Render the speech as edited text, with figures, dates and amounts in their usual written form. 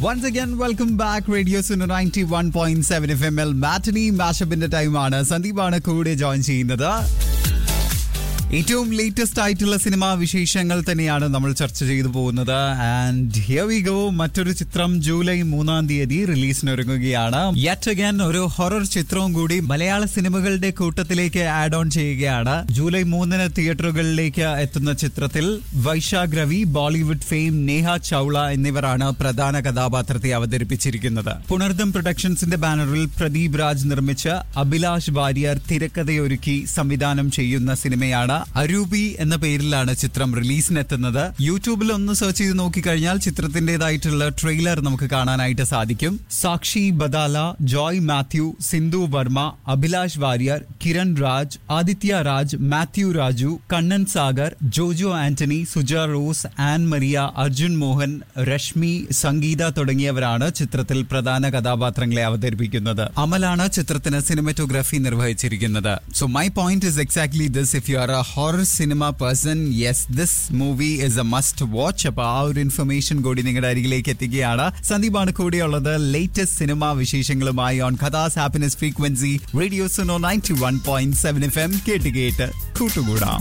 Once again, welcome back. Radio Suno 91.7 FM Matinee Mashup-ന്റെ ടൈമാണ്. സന്ദീപാണ് കൂടെ join ചെയ്യുന്നത്. ഏറ്റവും ലേറ്റസ്റ്റ് ആയിട്ടുള്ള സിനിമാ വിശേഷങ്ങൾ തന്നെയാണ് നമ്മൾ ചർച്ച ചെയ്തു പോകുന്നത്. And here we go. മറ്റൊരു ചിത്രം ജൂലൈ 3-ാം തീയതി റിലീസിനൊരുങ്ങുകയാണ്. യെറ്റ് അഗൈൻ ഒരു ഹൊറർ ചിത്രവും കൂടി മലയാള സിനിമകളുടെ കൂട്ടത്തിലേക്ക് ആഡ് ഓൺ ചെയ്യുകയാണ്. ജൂലൈ 3-ന് തിയേറ്ററുകളിലേക്ക് എത്തുന്ന ചിത്രത്തിൽ വൈശാഖ് രവി, ബോളിവുഡ് ഫെയിം നേഹ ചൗള എന്നിവരാണ് പ്രധാന കഥാപാത്രത്തെ അവതരിപ്പിച്ചിരിക്കുന്നത്. പുണർദം പ്രൊഡക്ഷൻസിന്റെ ബാനറിൽ പ്രദീപ് രാജ് നിർമ്മിച്ച അഭിലാഷ് വാര്യർ തിരക്കഥയൊരുക്കി സംവിധാനം ചെയ്യുന്ന സിനിമയാണ്. അരൂപി എന്ന പേരിലാണ് ചിത്രം റിലീസിനെത്തുന്നത്. യൂട്യൂബിൽ ഒന്ന് സെർച്ച് ചെയ്ത് നോക്കിക്കഴിഞ്ഞാൽ ചിത്രത്തിന്റേതായിട്ടുള്ള ട്രെയിലർ നമുക്ക് കാണാനായിട്ട് സാധിക്കും. സാക്ഷി ബദാല, Joy Mathew, Sindhu Varma, Abhilash Warrier, Kiran Raj, Aditya Raj, Mathew Raju, Kannan Sagar, Jojo Antony, Suja rose, an Maria, Arjun Mohan, Rashmi, സംഗീത തുടങ്ങിയവരാണ് ചിത്രത്തിൽ പ്രധാന കഥാപാത്രങ്ങളെ അവതരിപ്പിക്കുന്നത്. അമലാണ് ചിത്രത്തിന് cinematography നിർവഹിച്ചിരിക്കുന്നത്. So my point is exactly this. If you are a horror cinema person, yes, this movie is a must watch. അപ്പോൾ ആ ഒരു ഇൻഫർമേഷൻ കൂടി നിങ്ങളുടെ അരികിലേക്ക് എത്തിക്കുകയാണ്. സന്ദീപാണ് കൂടെയുള്ളത് ലേറ്റസ്റ്റ് സിനിമാ വിശേഷങ്ങളുമായി on കഥാസ് happiness frequency radio Suno 91.7 FM. കേട്ട് കൂട്ടുകൂടാം.